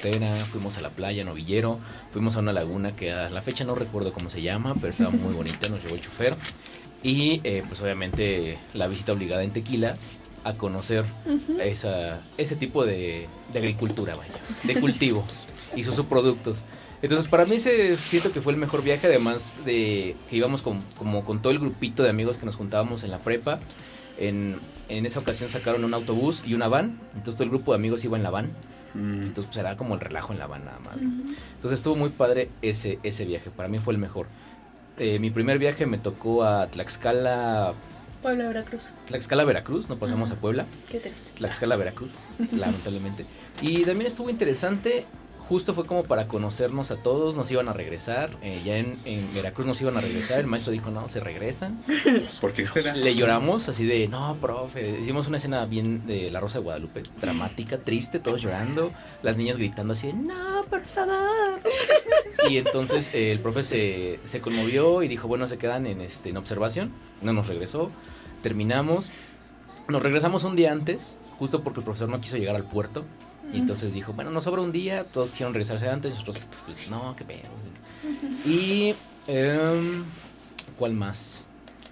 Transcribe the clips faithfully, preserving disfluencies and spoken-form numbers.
carretera, fuimos a la playa, Novillero, fuimos a una laguna que a la fecha no recuerdo cómo se llama, pero estaba muy bonita, nos llevó el chofer. Y eh, pues obviamente la visita obligada en Tequila a conocer uh-huh. esa, ese tipo de, de agricultura, vaya, de cultivo y sus subproductos. Entonces para mí se, siento que fue el mejor viaje, además de que íbamos con, como con todo el grupito de amigos que nos juntábamos en la prepa. En, en esa ocasión sacaron un autobús y una van, entonces todo el grupo de amigos iba en la van. Mm. Entonces pues era como el relajo en la van nada más. Uh-huh. Entonces estuvo muy padre ese, ese viaje, para mí fue el mejor. Eh, mi primer viaje me tocó a Tlaxcala... Puebla, Veracruz. Tlaxcala, Veracruz, no pasamos uh-huh. a Puebla. Qué triste. Tlaxcala, Veracruz, lamentablemente. Y también estuvo interesante, justo fue como para conocernos a todos, nos iban a regresar, eh, ya en, en Veracruz nos iban a regresar, el maestro dijo, no, se regresan. ¿Por qué? Le lloramos así de, no, profe, hicimos una escena bien de La Rosa de Guadalupe, dramática, triste, todos llorando, las niñas gritando así de, no, por favor. Y entonces eh, el profe se, se conmovió y dijo, bueno, se quedan en, este, en observación, no nos regresó, terminamos, nos regresamos un día antes, justo porque el profesor no quiso llegar al puerto. Y entonces dijo, bueno, nos sobra un día, todos quisieron regresarse antes, nosotros, pues, no, qué pedo. Uh-huh. Y, um, ¿cuál más?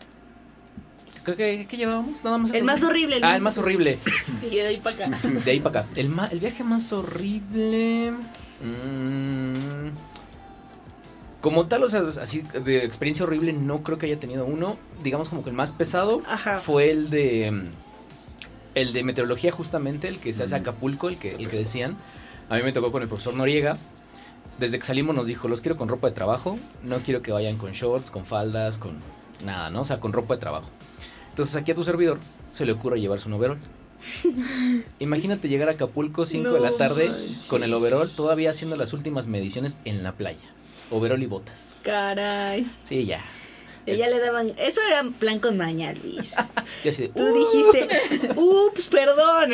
Creo que, ¿qué llevábamos? Nada más. El más horrible. El ah, más el más horrible. Y de ahí para acá. De ahí para acá. El, ma- el viaje más horrible... Mmm, como tal, o sea, así de experiencia horrible no creo que haya tenido uno. Digamos como que el más pesado Ajá. fue el de... El de meteorología justamente, el que se hace Acapulco, el que, el que decían. A mí me tocó con el profesor Noriega. Desde que salimos nos dijo, los quiero con ropa de trabajo. No quiero que vayan con shorts, con faldas, con nada, ¿no? O sea, con ropa de trabajo. Entonces aquí a tu servidor se le ocurre llevarse un overol. Imagínate llegar a Acapulco cinco no, de la tarde manches. Con el overol, todavía haciendo las últimas mediciones en la playa. Overol y botas. Caray. Sí, ya. Ella le daban, eso era plan con maña, Luis. Yo así de, Tú uh, dijiste, ups, perdón.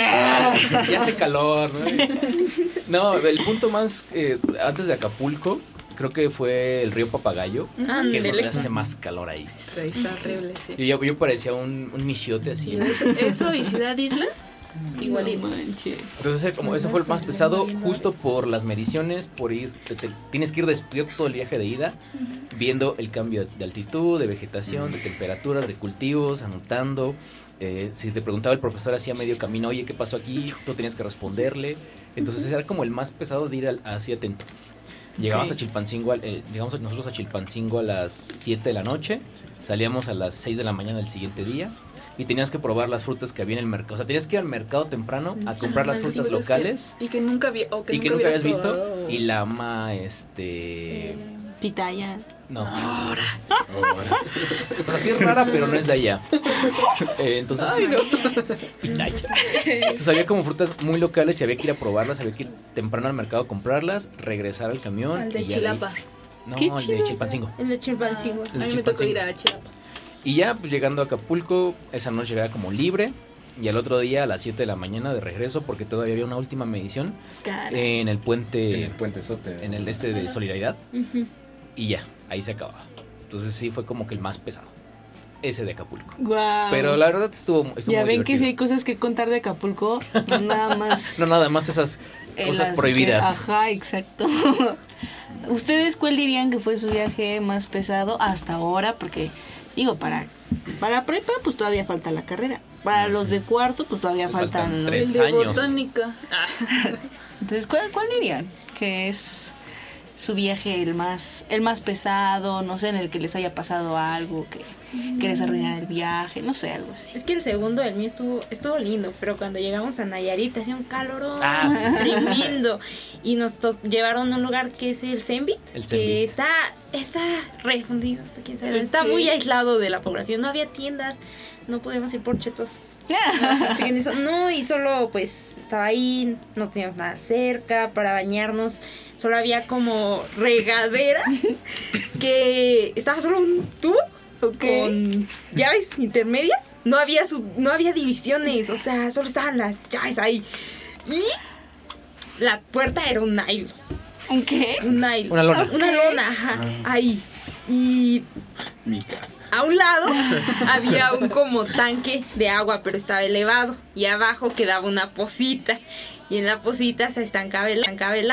Ya hace calor, ¿no? No, el punto más, eh, antes de Acapulco, creo que fue el río Papagayo, ah, que es donde hace más calor ahí. Sí, está horrible, sí. Yo, yo parecía un, un michiote así. ¿Eso, eso y Ciudad Isla? Igualito. No Entonces como eso fue el más pesado justo por las mediciones, por ir, te, te, tienes que ir despierto todo el viaje de ida, viendo el cambio de altitud, de vegetación, de temperaturas, de cultivos, anotando. Eh, si te preguntaba el profesor hacía medio camino, oye, ¿qué pasó aquí? Tú tenías que responderle. Entonces era como el más pesado de ir al, así atento. Llegamos okay. a Chilpancingo, eh, llegamos nosotros a Chilpancingo a las siete de la noche, salíamos a las seis de la mañana del siguiente día. Y tenías que probar las frutas que había en el mercado. O sea, tenías que ir al mercado temprano a comprar las frutas sí, locales. Que, y que nunca, vi, o que y nunca, que nunca habías visto. Probado. Y la ama, este... Eh, pitaya. No. Ahora. Ahora. O sea, sí es rara, pero no es de allá. Eh, entonces... Ay, no. Pitaya. Entonces había como frutas muy locales y había que ir a probarlas. Había que ir temprano al mercado a comprarlas, regresar al camión. Al de Chilapa. Ahí... No, el chido? de Chilpancingo. El de Chilpancingo. Ah, a mí me tocó ir a Chilapa. Y ya, pues llegando a Acapulco, esa noche era como libre. Y al otro día a las siete de la mañana de regreso, porque todavía había una última medición eh, en el puente. En el puente Sote. En el este de Solidaridad. Uh-huh. Y ya, ahí se acababa. Entonces sí fue como que el más pesado. Ese de Acapulco. Wow. Pero la verdad estuvo, estuvo ya muy ven divertido. Que si hay cosas que contar de Acapulco, no nada más. No, nada más esas cosas prohibidas. Que, ajá, exacto. ¿Ustedes cuál dirían que fue su viaje más pesado hasta ahora? Porque... Digo, para, para prepa, pues todavía falta la carrera. Para los de cuarto, pues todavía pues faltan, faltan tres los años. de botánica. Entonces, ¿cuál, ¿cuál dirían que es su viaje el más el más pesado? No sé, en el que les haya pasado algo, que, que les arruinara el viaje, no sé, algo así. Es que el segundo del mío estuvo, estuvo lindo, pero cuando llegamos a Nayarit hacía un calorón ah, sí. tremendo. Y nos to- llevaron a un lugar que es el Zenbit, el que Zenbit. está... Está refundido, hasta quién sabe. Okay. Está muy aislado de la población. No había tiendas, no podíamos ir por chetos. No, y solo pues estaba ahí, no teníamos nada cerca para bañarnos. Solo había como regadera que estaba solo un tubo okay. con llaves intermedias. No había sub, no había divisiones, o sea, solo estaban las llaves ahí. Y la puerta era un nylon. ¿Un qué? Un nylon. Una lona. Una lona, ajá, ahí. Y Mica. A un lado había un como tanque de agua, pero estaba elevado. Y abajo quedaba una pocita. Y en la pocita se estancaba el, estancaba el